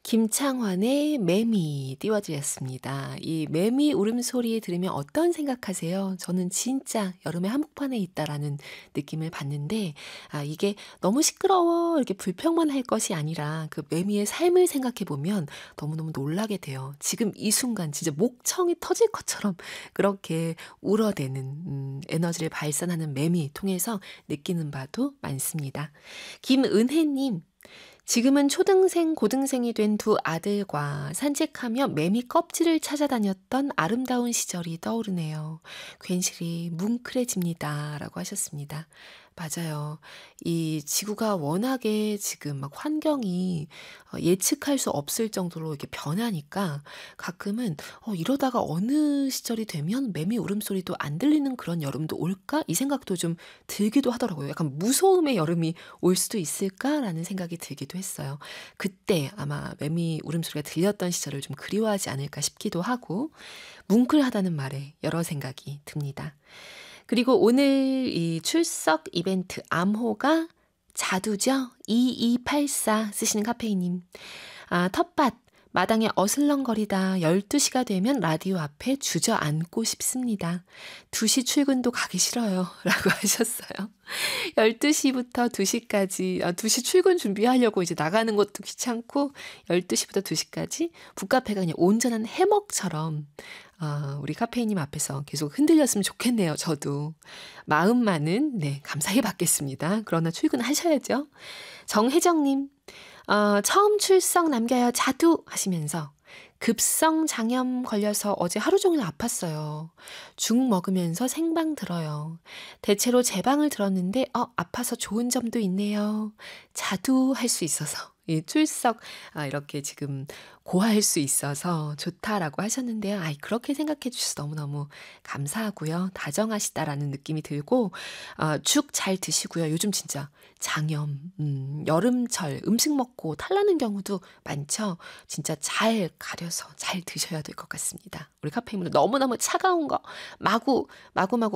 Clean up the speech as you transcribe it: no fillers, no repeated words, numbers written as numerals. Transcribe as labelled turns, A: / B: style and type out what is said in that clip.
A: 김창완의 매미 띄워드렸습니다. 이 매미 울음소리 들으면 어떤 생각하세요? 저는 진짜 여름의 한복판에 있다라는 느낌을 받는데, 이게 너무 시끄러워 이렇게 불평만 할 것이 아니라 그 매미의 삶을 생각해 보면 너무너무 놀라게 돼요. 지금 이 순간 진짜 목청이 터질 것처럼 그렇게 울어대는 에너지를 발산하는 매미 통해서 느끼는 바도 많습니다. 김은혜님, 지금은 초등생, 고등생이 된 두 아들과 산책하며 매미 껍질을 찾아다녔던 아름다운 시절이 떠오르네요. 괜시리 뭉클해집니다. 라고 하셨습니다. 맞아요. 이 지구가 워낙에 지금 막 환경이 예측할 수 없을 정도로 이렇게 변하니까 가끔은 이러다가 어느 시절이 되면 매미 울음소리도 안 들리는 그런 여름도 올까? 이 생각도 좀 들기도 하더라고요. 약간 무서움의 여름이 올 수도 있을까라는 생각이 들기도 했어요. 그때 아마 매미 울음소리가 들렸던 시절을 좀 그리워하지 않을까 싶기도 하고 뭉클하다는 말에 여러 생각이 듭니다. 그리고 오늘 이 출석 이벤트 암호가 자두죠? 2284 쓰시는 카페이님. 텃밭 마당에 어슬렁거리다 12시가 되면 라디오 앞에 주저앉고 싶습니다. 2시 출근도 가기 싫어요. 라고 하셨어요. 12시부터 2시까지, 2시 출근 준비하려고 이제 나가는 것도 귀찮고, 12시부터 2시까지 북카페가 그냥 온전한 해먹처럼, 우리 카페이님 앞에서 계속 흔들렸으면 좋겠네요, 저도. 마음만은, 네, 감사히 받겠습니다. 그러나 출근하셔야죠. 정혜정님, 처음 출석 남겨요, 자두! 하시면서, 급성 장염 걸려서 어제 하루 종일 아팠어요. 죽 먹으면서 생방 들어요. 대체로 제 방을 들었는데 아파서 좋은 점도 있네요. 자두할 수 있어서 이 출석 이렇게 지금 고할 수 있어서 좋다라고 하셨는데요. 그렇게 생각해 주셔서 너무너무 감사하고요. 다정하시다라는 느낌이 들고 죽 잘 드시고요. 요즘 진짜 장염, 여름철 음식 먹고 탈나는 경우도 많죠. 진짜 잘 가려서 잘 드셔야 될 것 같습니다. 우리 카페인분들 너무너무 차가운 거 마구